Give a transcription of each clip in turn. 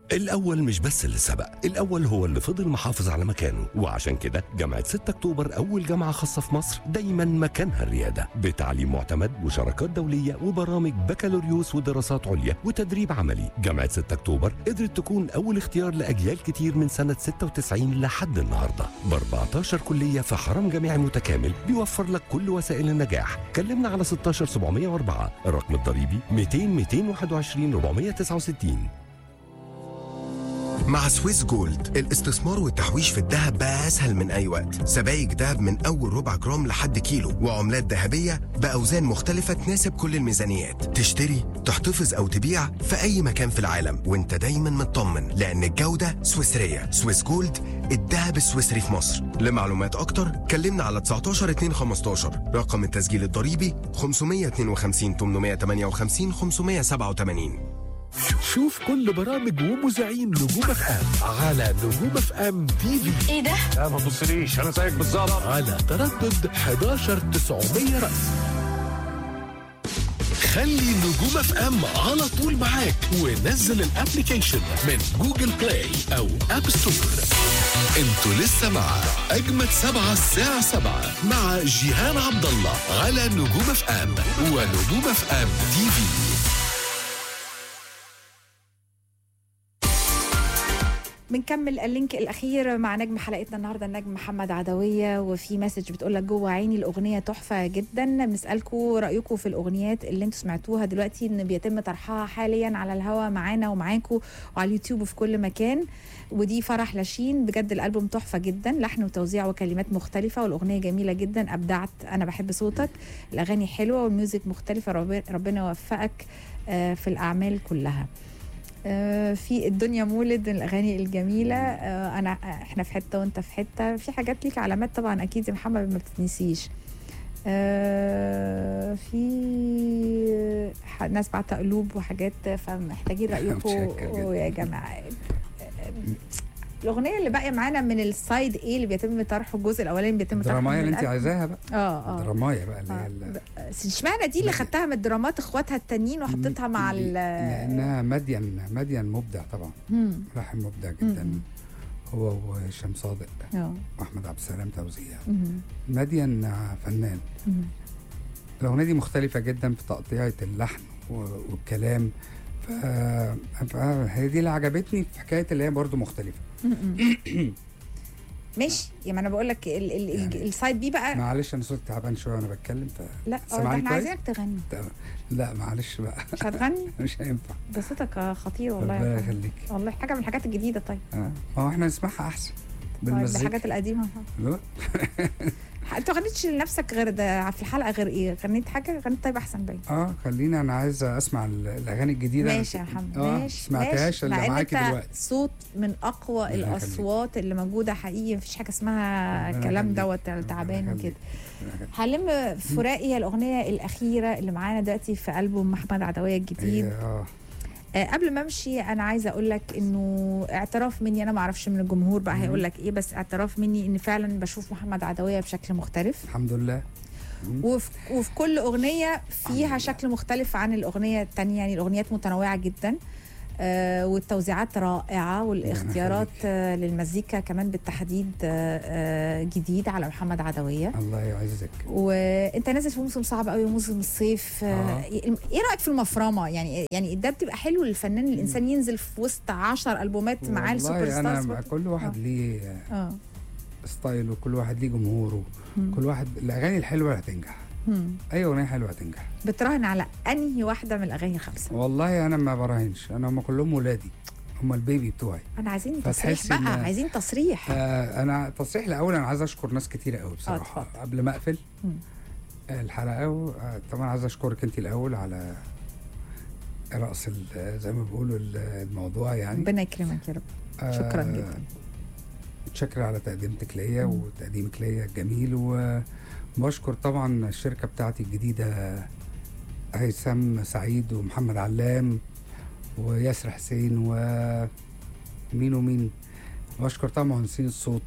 الأول مش بس اللي سبق، الأول هو اللي فضل محافظ على مكانه. وعشان كده جامعة 6 أكتوبر أول جامعة خاصة في مصر دايما مكانها الريادة، بتعليم معتمد وشراكات دولية وبرامج بكالوريوس ودراسات عليا وتدريب عملي. جامعة 6 أكتوبر قدرت تكون أول اختيار لأجيال كتير من سنة 96 لحد النهاردة، ب 14 كلية في حرم جامعي متكامل بيوفر لك كل وسائل النجاح. كلمنا على 16704، الرقم الضريبي 200 221 469. مع سويس جولد الاستثمار والتحويش في الذهب بقى أسهل من أي وقت. سبائك ذهب من أول ربع جرام لحد كيلو، وعملات ذهبية بأوزان مختلفة تناسب كل الميزانيات. تشتري، تحتفظ أو تبيع في أي مكان في العالم وانت دايما مطمن، لأن الجودة سويسرية. سويس جولد، الذهب السويسري في مصر. لمعلومات أكتر كلمنا على 19 2 15. رقم التسجيل الضريبي 552 858 587. شوف كل برامج ومذيعين نجوم اف ام على نجوم اف ام تي في. ايه ده؟ لا ما تبصليش، انا زيك بالظبط. على تردد 11900 رأس. خلي نجوم اف ام على طول معاك ونزل الابليكيشن من جوجل بلاي او اب ستور. انتوا لسه مع اجمد 7 الساعة 7 مع جيهان عبد الله على نجوم اف ام ونجوم اف ام تي في. بنكمل اللينك الاخير مع نجم حلقتنا النهارده النجم محمد عدويه، وفي مسج بتقول لك جوه عيني الاغنيه تحفه جدا. بنسالكم رايكم في الاغنيات اللي انتم سمعتوها دلوقتي ان بيتم طرحها حاليا على الهوا معانا ومعاكم وعلى اليوتيوب وفي كل مكان. ودي فرح لاشين، بجد الالبوم تحفه جدا، لحن وتوزيع وكلمات مختلفه والاغنيه جميله جدا. ابدعت، انا بحب صوتك، الاغاني حلوه والميوزك مختلفه، ربنا يوفقك في الاعمال كلها. في الدنيا مولد من الاغاني الجميله. احنا في حته وانت في حته، في حاجات ليك علامات طبعا اكيد يا محمد ما بتتنسيش. في ناس بعت قلوب وحاجات، فمحتاجين رايكم يا جماعه. الاغنيه اللي باقيه معانا من السايد ايه اللي بيتم طرحه، الجزء الاولاني بيتم طرحه الدرامايه اللي انت عايزاها بقى. الدرامايه بقى اللي هي اشمعنى دي اللي خدتها من الدرامات اخواتها التانيين وحطيتها مع لانها مدين مبدع طبعا. ملحن مبدع جدا. هو وهشام صادق واحمد عبد السلام توزيع. مدين فنان. الاغنيه دي مختلفه جدا في تقطيعه اللحن والكلام، فهي دي اللي عجبتني في حكايه اللي هي برضو مختلفه. ماشي، يعني انا بقول لك السايد بي بقى. معلش انا صوتي تعبان شويه وانا بتكلم، لا احنا عايزينك تغني. لا معلش بقى مش هتغني؟ مش هينفع. ده صوتك خطير والله. ربنا يخليك والله، حاجه من الحاجات الجديده. طيب ما هو احنا نسمعها احسن بالمزيكا. الحاجات القديمه. لا انت ما غنيتش لنفسك غير ده في الحلقه، غير ايه؟ غنيت حاجه؟ غنيت طيب احسن باين. خلينا، انا عايز اسمع الاغاني الجديده. ماشي يا محمد. ماشي، سمعتهاش اللي معاكي دلوقتي. صوت من اقوى الاصوات اللي موجوده حقيقي، مفيش حاجه اسمها الكلام دوت تعبان وكده. هلم فراقي هي الاغنيه الاخيره اللي معانا دلوقتي في البوم محمد عدويه الجديد. قبل ما امشي انا عايزه اقول لك انه اعتراف مني، انا ما اعرفش من الجمهور بقى هيقول لك ايه، بس اعتراف مني ان فعلا بشوف محمد عدويه بشكل مختلف. الحمد لله. وفي كل اغنيه فيها شكل مختلف عن الاغنيه الثانيه، يعني الاغنيات متنوعه جدا. والتوزيعات رائعه، والاختيارات للمزيكا كمان بالتحديد جديد على محمد عدويه. الله يعزك. وانت نازل في موسم صعب قوي، موسم الصيف. ايه رايك في المفرمه؟ يعني ده بتبقى حلو للفنان، الانسان ينزل في وسط 10 البومات مع السوبر ستارز. كل واحد ليه ستايل، وكل واحد ليه جمهوره. كل واحد، الاغاني الحلوه هتنجح. اي اغنيه حلوه هتنجح. بتراهن على انهي واحده من الاغاني 5؟ والله انا ما براهنش، انا هم كلهم ولادي، هم البيبي بتوعي. انا عايزين تصريح بقى، عايزين تصريح. انا تصريح الاول، انا عايز اشكر ناس كتيره قوي بصراحه قبل ما اقفل الحلقه. طبعا عايز اشكرك انت الاول على راس زي ما بيقولوا الموضوع، يعني ربنا يكرمك يا رب. شكرا جدا. متشكر على تقديمتك ليا وتقديمك ليا الجميل. وبشكر طبعا الشركه بتاعتي الجديده، هيثم سعيد ومحمد علام وياسر حسين ومين. بشكر طبعا مهندسين الصوت،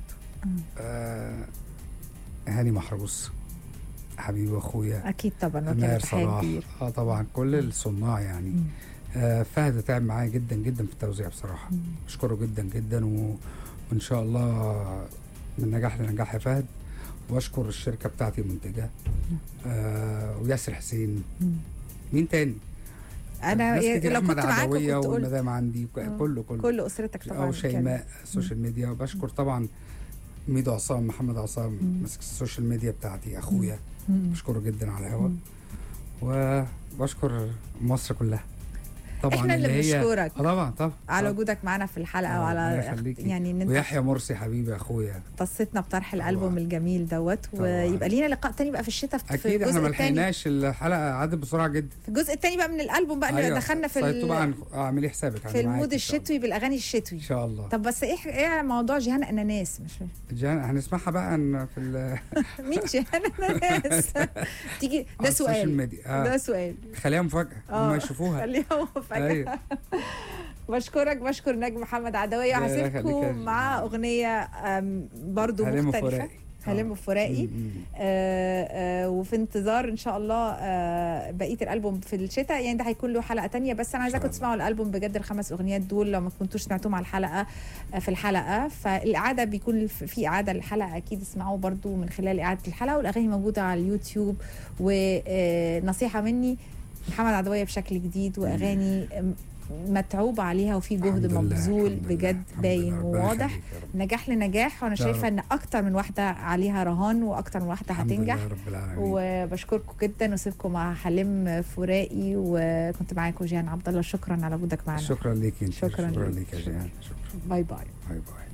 هاني محروس حبيبي واخويا، اكيد طبعا، ماهر صلاح، طبعا كل الصناع يعني فهد تعب معايا جدا جدا في التوزيع بصراحه. بشكره جدا جدا وان شاء الله من نجاح لنجاح يا فهد. واشكر الشركه بتاعتي المنتجه وياسر حسين. مين تاني؟ انا لو كنت معاك كنت قلت والمدام عندي كل اسرتك طبعا او شيماء السوشيال ميديا. وبشكر طبعا ميدو عصام، محمد عصام ماسك السوشيال ميديا بتاعتي، اخويا بشكره جدا على الهوا. وبشكر مصر كلها طبعا احنا اللي بنشكرك طبعا على وجودك معانا في الحلقه وعلى يعني ويحيى مرسي حبيبي اخويا قصتنا بطرح الالبوم الجميل دوت. ويبقى لينا لقاء تاني بقى في الشتاء في اكيد. احنا ما لحقناش الحلقه، عدت بسرعه جدا. في الجزء الثاني بقى من الالبوم بقى اللي دخلنا في طبعا اعملي حسابك في المود الشتوي بالاغاني الشتوي ان شاء الله. طب بس ايه موضوع جيهان اناناس؟ مش جيهان هنسمعها بقى في مين جيهان اناناس؟ تيجي ده سؤال ده سؤال خليها مفاجاه هم يشوفوها. خليها مفاجاه. بشكر نجم محمد عدوية. هسيبكم مع أغنية برضو مختلفة، هلم فراقي. وفي انتظار ان شاء الله بقيه الالبوم في الشتاء. يعني ده هيكون له حلقه تانية، بس انا عايزاكم تسمعوا الالبوم بجد. ال5 اغنيات دول لو ما كنتوش سمعتوهم على الحلقه في الحلقه، فالاعاده بيكون في اعاده للحلقه، اكيد اسمعوه برضو من خلال اعاده الحلقه. والاغاني موجوده على اليوتيوب. ونصيحه مني، محمد عدوية بشكل جديد واغاني متعوب عليها وفي جهد مبذول بجد باين وواضح، نجاح لنجاح. وانا شايفه ان اكتر من واحده عليها رهان واكتر من واحده هتنجح. وبشكركم جدا وسيبكم مع حلم فراقي. وكنت معاكم جيهان عبد الله. شكرا على وجودك معنا. شكرا ليكي. شكرا ليكي يا جيهان. باي باي. باي باي.